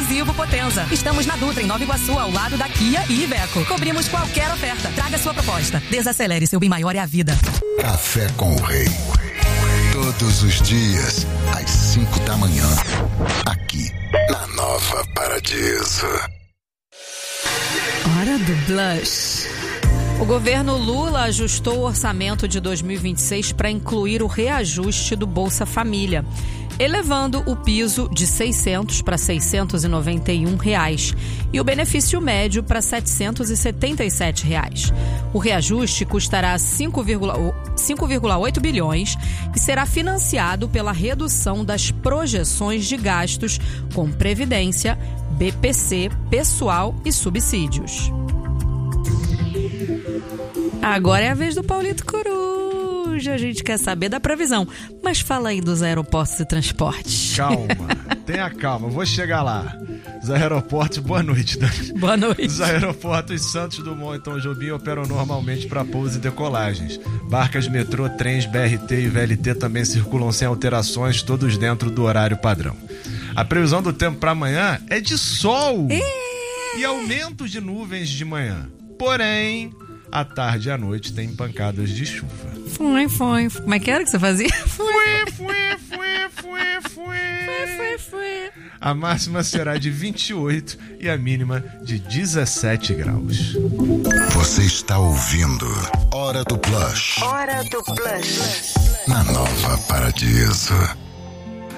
exclusivo Potenza. Estamos na Dutra, em Nova Iguaçu, ao lado da Kia e Iveco. Cobrimos qualquer oferta. Traga sua proposta. Desacelere, seu bem maior é a vida. Café com o Rei. Todos os dias, às 5 da manhã. Aqui, na Nova Paradiso. Hora do Blush. O governo Lula ajustou o orçamento de 2026 para incluir o reajuste do Bolsa Família, elevando o piso de R$ 600 para R$ 691 e o benefício médio para R$ 777. O reajuste custará 5,8 bilhões e será financiado pela redução das projeções de gastos com Previdência, BPC, pessoal e subsídios. Agora é a vez do Paulito Coruja. A gente quer saber da previsão. Mas fala aí dos aeroportos e transportes. Calma, tenha calma, eu vou chegar lá. Os aeroportos, boa noite, Dani. Boa noite. Os aeroportos Santos Dumont e Tom Jobim operam normalmente para pousos e decolagens. Barcas, metrô, trens, BRT e VLT também circulam sem alterações, todos dentro do horário padrão. A previsão do tempo para amanhã é de sol e aumento de nuvens de manhã. Porém, à tarde e à noite tem pancadas de chuva. Foi. Como é que era que você fazia? Foi. A máxima será de 28 e a mínima de 17 graus. Você está ouvindo Hora do Blush. Hora do Blush. Na Nova Paradiso.